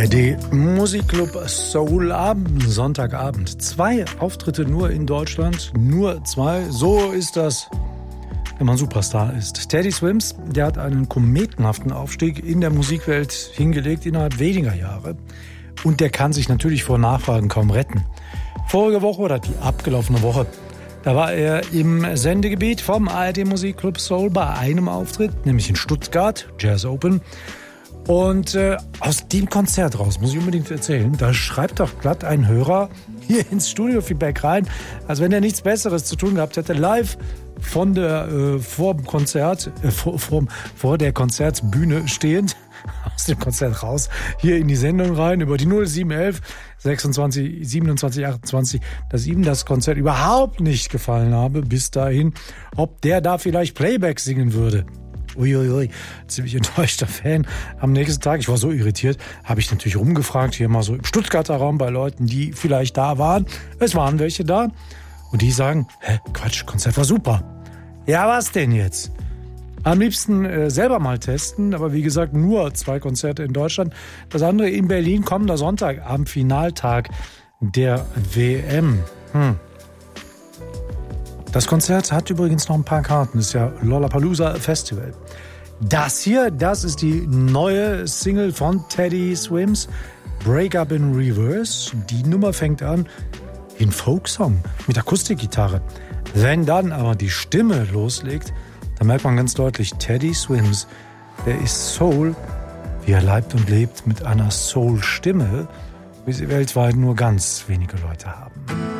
ARD Musikclub Soul Abend, Sonntagabend. 2 Auftritte nur in Deutschland, nur 2. So ist das, wenn man Superstar ist. Teddy Swims, der hat einen kometenhaften Aufstieg in der Musikwelt hingelegt innerhalb weniger Jahre. Und der kann sich natürlich vor Nachfragen kaum retten. Vorige Woche oder die abgelaufene Woche, da war er im Sendegebiet vom ARD Musikclub Soul bei einem Auftritt, nämlich in Stuttgart, Jazz Open. Und aus dem Konzert raus, muss ich unbedingt erzählen, da schreibt doch glatt ein Hörer hier ins Studio-Feedback rein, als wenn er nichts Besseres zu tun gehabt hätte, live von der vor der Konzertbühne stehend, aus dem Konzert raus, hier in die Sendung rein, über die 0711 26 27 28, dass ihm das Konzert überhaupt nicht gefallen habe, bis dahin, ob der da vielleicht Playback singen würde. Uiuiui, ziemlich enttäuschter Fan. Am nächsten Tag, ich war so irritiert, habe ich natürlich rumgefragt, hier mal so im Stuttgarter Raum bei Leuten, die vielleicht da waren. Es waren welche da. Und die sagen, Quatsch, Konzert war super. Ja, was denn jetzt? Am liebsten selber mal testen, aber wie gesagt, nur 2 Konzerte in Deutschland. Das andere in Berlin kommender Sonntag, am Finaltag der WM. Das Konzert hat übrigens noch ein paar Karten. Das ist ja Lollapalooza Festival. Das hier, das ist die neue Single von Teddy Swims, Break Up in Reverse. Die Nummer fängt an wie ein Folksong mit Akustikgitarre. Wenn dann aber die Stimme loslegt, dann merkt man ganz deutlich, Teddy Swims, der ist Soul, wie er leibt und lebt, mit einer Soul-Stimme, wie sie weltweit nur ganz wenige Leute haben.